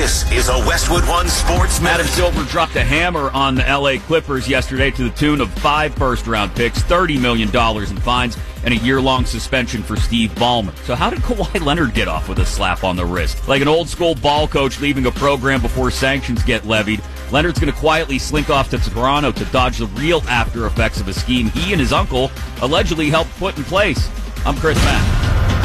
This is a Westwood One Sports Minute. Adam Silver dropped a hammer on the L.A. Clippers yesterday to the tune of 5 first-round picks, $30 million in fines, and a year-long suspension for Steve Ballmer. So how did Kawhi Leonard get off with a slap on the wrist? Like an old-school ball coach leaving a program before sanctions get levied, Leonard's going to quietly slink off to Toronto to dodge the real after-effects of a scheme he and his uncle allegedly helped put in place. I'm Chris Mack.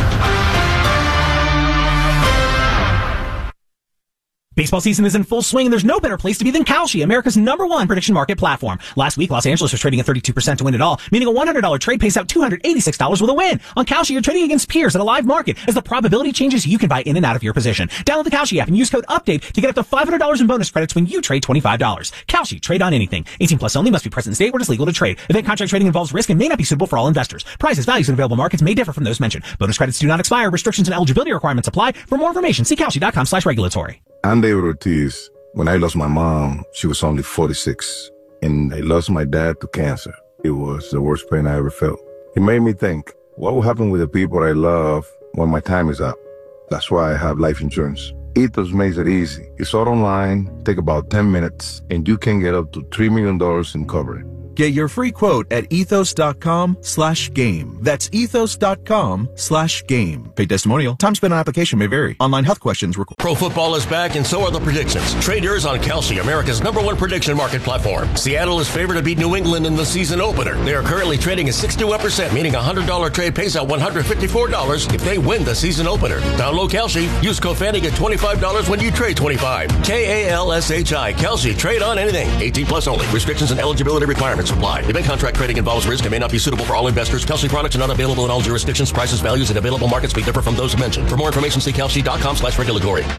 Baseball season is in full swing, and there's no better place to be than Kalshi, America's #1 prediction market platform. Last week, Los Angeles was trading at 32% to win it all, meaning a $100 trade pays out $286 with a win. On Kalshi, you're trading against peers at a live market. As the probability changes, you can buy in and out of your position. Download the Kalshi app and use code UPDATE to get up to $500 in bonus credits when you trade $25. Kalshi, trade on anything. 18 plus only, must be present in state where it's legal to trade. Event contract trading involves risk and may not be suitable for all investors. Prices, values, and available markets may differ from those mentioned. Bonus credits do not expire. Restrictions and eligibility requirements apply. For more information, see Kalshi.com/regulatory. I'm David Ortiz. When I lost my mom, she was only 46, and I lost my dad to cancer. It was the worst pain I ever felt. It made me think, what will happen with the people I love when my time is up? That's why I have life insurance. Ethos makes it easy. It's all online, take about 10 minutes, and you can get up to $3 million in coverage. Get your free quote at ethos.com/game. That's ethos.com/game. Paid testimonial. Time spent on application may vary. Online health questions required. Pro football is back, and so are the predictions. Trade yours on Kalshi, America's #1 prediction market platform. Seattle is favored to beat New England in the season opener. They are currently trading at 61%, meaning a $100 trade pays out $154 if they win the season opener. Download Kalshi. Use code FANNY, get $25 when you trade $25. KALSHI. Kalshi. Trade on anything. 18 plus only. Restrictions and eligibility requirements apply. Event contract trading involves risk and may not be suitable for all investors. Kalshi products are not available in all jurisdictions. Prices, values, and available markets may differ from those mentioned. For more information, see Kalshi.com/regulatory.